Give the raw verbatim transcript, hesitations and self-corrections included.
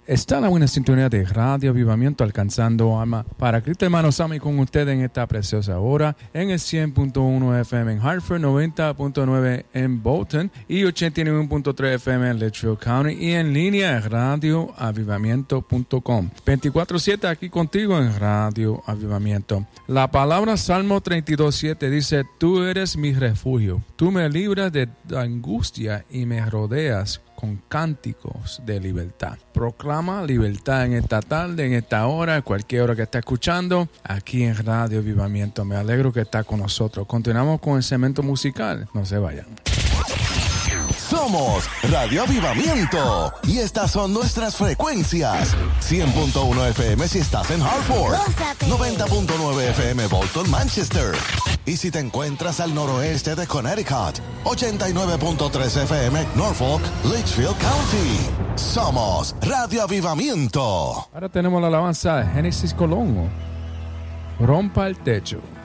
Está en la buena sintonía de Radio Avivamiento, alcanzando alma para Cristo. Hermanos, Sammy con ustedes en esta preciosa hora en el cien punto uno F M en Hartford, noventa punto nueve en Bolton y ochenta y nueve punto tres F M en Litchfield County y en línea en radio avivamiento punto com. veinticuatro siete aquí contigo en Radio Avivamiento. La palabra Salmo treinta y dos siete dice: Tú eres mi refugio, tú me libras de angustia y me rodeas con cánticos de libertad. Proclama libertad en esta tarde, en esta hora, cualquier hora que esté escuchando, aquí en Radio Avivamiento. Me alegro que está con nosotros. Continuamos con el segmento musical. No se vayan. Somos Radio Avivamiento y estas son nuestras frecuencias: cien punto uno F M si estás en Hartford, noventa punto nueve F M Bolton, Manchester, y si te encuentras al noroeste de Connecticut, ochenta y nueve punto tres F M Norfolk, Litchfield County. Somos Radio Avivamiento. Ahora tenemos la alabanza de Génesis Colón. Rompa el techo.